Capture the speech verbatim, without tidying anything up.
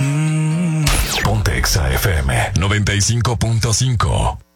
Ponte Exa F M noventa y cinco punto cinco.